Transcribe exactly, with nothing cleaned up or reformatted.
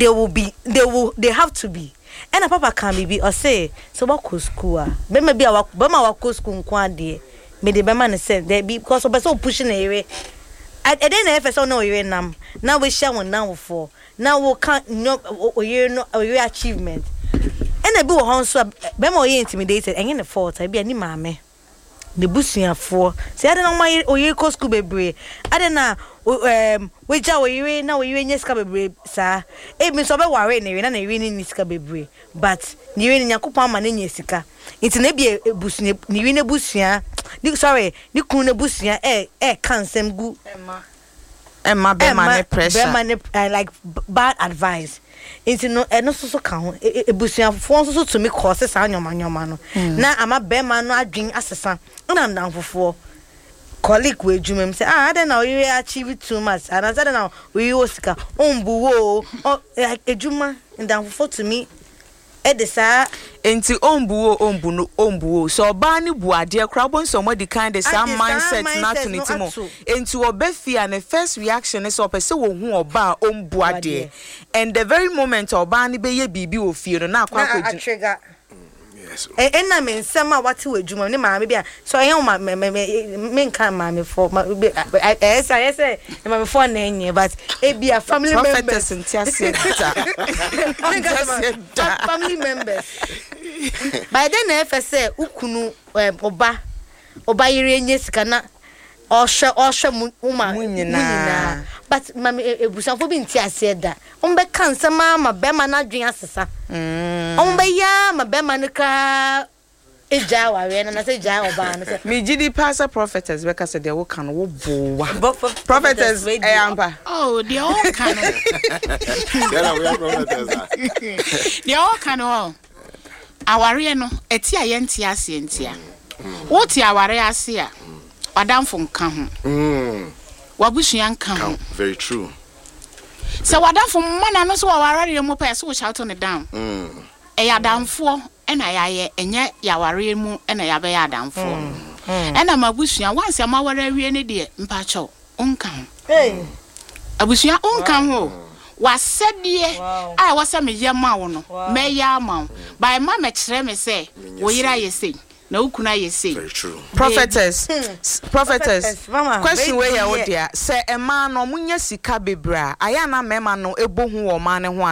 they will be they will they have to be and a papa can be or say so what could school be maybe our bema wa ko school nko ade me the bema say there be because of so pushing away I then if so no you nam now we share one now for now we can't no you know your achievement and I be ho so bema you intimidated and the fault I be ani maame the busuafo say I don't know my oye ko school bebre I don't know um we ja we na we nye sika bebre sa e bi so be ware na we na na we ni sika bebre but ni we ni yakopon ama na nya sika nti na bi busu ni we na busua ni sorry ni kun na busua eh eh kansem gu emma emma be man pressure be man like bad advice nti no e no so so ka ho e busuafo so so to me course sa anyoma anyoma no na ama be man no adwen asesa na ndanfofo colleague we jumem say ah then now you achieve too much and I said now we osika ombu wo ejuma ndanfofo to me e de sa enti ombu wo ombu no ombu wo so oba ni buade kra bon so mo di kind the same mindset na to nitimo enti obefi and the first reaction is opese wo hu oba ombu ade and the very moment oba ni be ye bibi wo fie no na akwa akwa eh eh na me nsema wate wadwuma ne maame bia so eh ma me me me nka maame for eh say eh say maame for na enye but e bia family members ntiase family members by then na efe say ukunu oba oba yire enye sika na ohwe ohwe uma munyina but maame ebusanfo bi ntiase da ombe kansama ma be ma na dwen asesa mm ombe ya ma be ma nika eja wa we na say ja oba na say me gidi pastor prophetess be ka say they will can wo bowa prophetess eh ampa oh they all can yeah we are prophetess they all can all aware no eti ayenti ase entia wo ti aware ase a wadamfo nka ho mm wabusua nka ho very true so wadamfo mana no so waware mu pa so shout on it down mm e yadamfo ena yaye enye yaware mu ena yabe yadamfo ena mabusua once amaware awie ne de mpacho onka ho eh abusua onka ho wasedie ai wasa me yema wo no me yama by ma me kire me say wo yira yesi na ukuna yesi very true prophetess prophetess question where you there say e ma no munya sika bebra aya na mema no ebohu wo ma ne ho